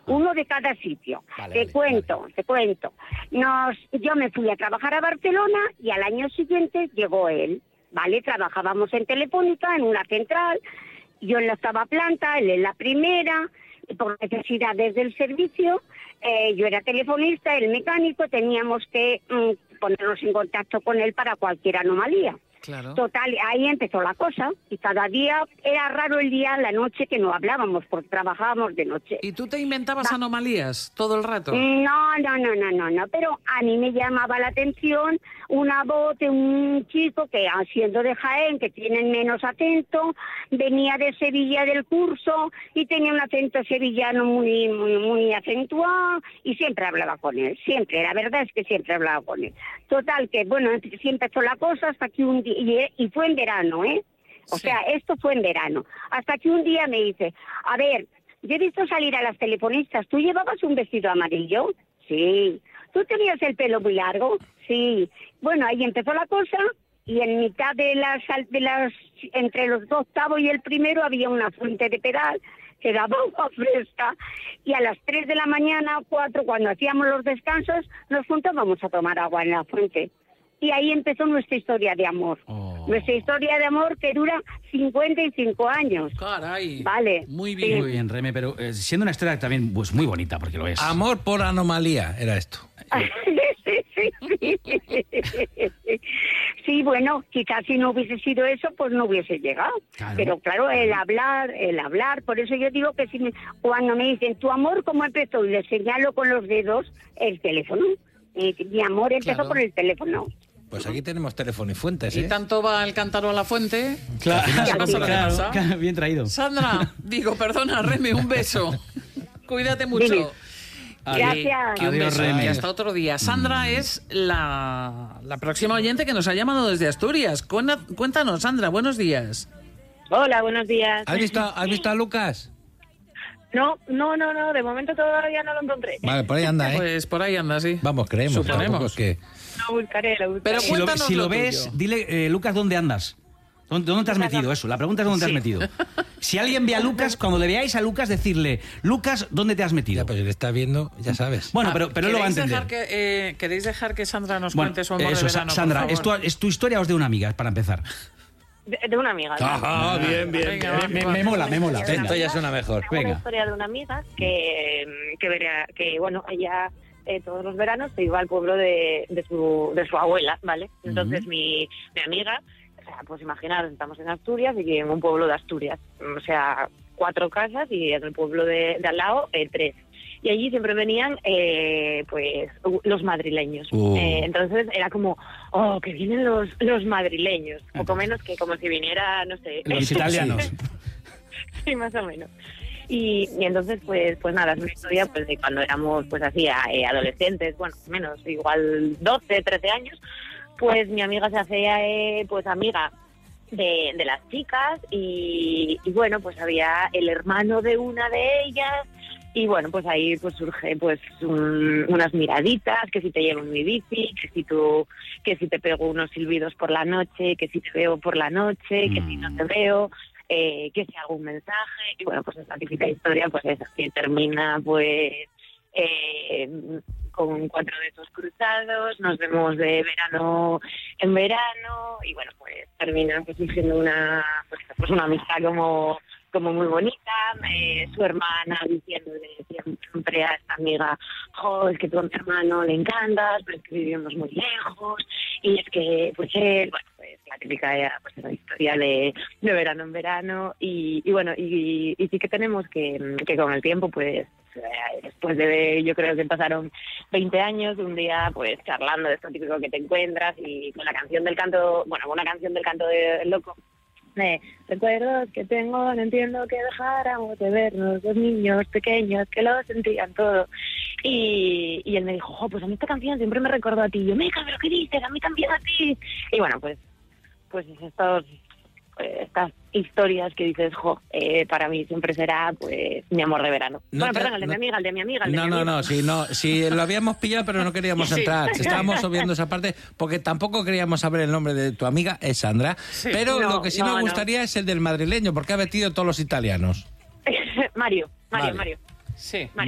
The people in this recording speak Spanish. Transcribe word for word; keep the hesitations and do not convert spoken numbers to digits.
uno de cada sitio. Vale, te vale, cuento, vale. te cuento. Nos, yo me fui a trabajar a Barcelona y al año siguiente llegó él, ¿vale? Trabajábamos en Telefónica, en una central, yo en la octava planta, él en la primera, y por necesidades del servicio, eh, yo era telefonista, él mecánico, teníamos que mm, ponernos en contacto con él para cualquier anomalía. Claro. Total, ahí empezó la cosa, y cada día era raro el día, la noche que no hablábamos, porque trabajábamos de noche. ¿Y tú te inventabas anomalías todo el rato? No, no, no, no, no, no, pero a mí me llamaba la atención una voz de un chico que, siendo de Jaén, que tienen menos acento, venía de Sevilla del curso y tenía un acento sevillano muy, muy, muy acentuado y siempre hablaba con él, siempre, la verdad es que siempre hablaba con él. Total, que bueno, sí empezó la cosa hasta que un día, y, y fue en verano, ¿eh? O Sí. sea, esto fue en verano, hasta que un día me dice, a ver, yo he visto salir a las telefonistas. ¿Tú llevabas un vestido amarillo? Sí. ¿Tú tenías el pelo muy largo? Sí. Bueno, ahí empezó la cosa y en mitad de las, de las entre los dos octavos y el primero había una fuente de pedal que daba agua fresca y a las tres de la mañana, cuatro, cuando hacíamos los descansos, nos juntábamos a tomar agua en la fuente. Y ahí empezó nuestra historia de amor. Oh. Nuestra historia de amor que dura cincuenta y cinco años. Caray. Vale. Muy Sí. bien. Muy bien, Reme, pero eh, siendo una historia también pues muy bonita, porque lo es. Amor por anomalía, era esto. sí, sí, sí. Sí, bueno, quizás si no hubiese sido eso, pues no hubiese llegado. Claro. Pero claro, el hablar, el hablar, por eso yo digo que si me- cuando me dicen, ¿tu amor cómo empezó? Y le señalo con los dedos el teléfono. Eh, mi amor empezó Claro. por el teléfono. Pues aquí tenemos teléfono y fuentes, ¿eh? Y tanto va el cántaro a la fuente. Claro, que al final pasa lo que claro, pasa. claro, bien traído. Sandra, digo, perdona, Reme, un beso. Cuídate mucho. Dime. Adiós. Gracias. Que un Adiós, beso, Reme. y hasta otro día. Sandra es la, la próxima oyente que nos ha llamado desde Asturias. Cuena- Cuéntanos, Sandra, buenos días. Hola, buenos días. ¿Has visto, ¿Has visto a Lucas? No, no, no, no, de momento todavía no lo encontré. Vale, por ahí anda, ¿eh? Pues por ahí anda, sí. Vamos, creemos. Suponemos. tampoco es que... Lo buscaré, lo buscaré. Pero Si lo, Cuéntanos si lo lo ves, tuyo. dile, eh, Lucas, ¿dónde andas? ¿Dónde, dónde te has metido? Eso, la pregunta es ¿dónde te has metido? Si alguien ve a Lucas, cuando le veáis a Lucas, decirle, Lucas, ¿dónde te has metido? Ya, pues si le está viendo, ya sabes. Bueno, Ah, pero, pero él lo va a ¿queréis entender. dejar que, eh, ¿Queréis dejar que Sandra nos Bueno, cuente su amor eso, de Sa- verano, por Sandra, favor? ¿es tu, ¿es tu historia o es de una amiga, para empezar? De, de una amiga. ¿no? Ah, bien, bien. Venga, bien. va. Me, me mola, me mola. Esto Venga. Esto ya suena mejor. Tengo una Venga. historia de una amiga que, que, vería- que bueno, ella eh, todos los veranos se iba al pueblo de, de, su, de su abuela, ¿vale? Entonces mi, mi amiga, o sea, pues imaginaros, estamos en Asturias y en un pueblo de Asturias, o sea, cuatro casas y en el pueblo de, de al lado, eh, tres. Y allí siempre venían, eh, pues, los madrileños. Uh. Eh, entonces era como, oh, que vienen los, los madrileños. Poco menos que como si viniera, no sé... Los italianos. Sí, más o menos. Y, y entonces, pues pues nada, es una historia pues de cuando éramos, pues así, eh, adolescentes, bueno, menos, igual doce, trece años, pues mi amiga se hacía, eh, pues, amiga de, de las chicas y, y, bueno, pues había el hermano de una de ellas y, bueno, pues ahí pues surge, pues, un- unas miraditas, que si te llevo en mi bici, que si tú, que si te pego unos silbidos por la noche, que si te veo por la noche, que si no te veo... Eh, que sea algún mensaje, y bueno, pues esa típica historia, pues es que termina, pues, eh, con cuatro dedos cruzados, nos vemos de verano en verano, y bueno, pues termina pues siendo una, pues, pues una amistad como, como muy bonita, eh, su hermana diciéndole siempre a esta amiga, jo, es que tú a mi hermano le encantas, pero es que vivimos muy lejos, y es que, pues él, bueno, pues la típica era, pues, la historia de, de verano en verano, y, y bueno, y, y sí que tenemos que, que con el tiempo, pues, eh, después de, yo creo que pasaron veinte años, un día, pues, charlando de esto típico que te encuentras, y con la canción del canto, bueno, una canción del canto del loco, de recuerdos que tengo, no entiendo que dejáramos de vernos, dos niños pequeños que lo sentían todo. Y, y él me dijo, jo, pues a mí esta canción siempre me recordó a ti. Y yo, meca, ¿pero qué dices? A mí también a ti. Y bueno, pues pues estos, pues, estas historias que dices, jo, eh, para mí siempre será, pues, mi amor de verano. No bueno, te- perdón, el de no- mi amiga, el de mi amiga, el de No, mi no, amiga. no, si, no, si lo habíamos pillado, pero no queríamos Sí. entrar. Estábamos obviando esa parte porque tampoco queríamos saber el nombre de tu amiga, es Sandra. Pero No, lo que sí no, nos no. gustaría es el del madrileño, porque ha metido todos los italianos. Mario, Mario, Vale. Mario. Sí. Vale,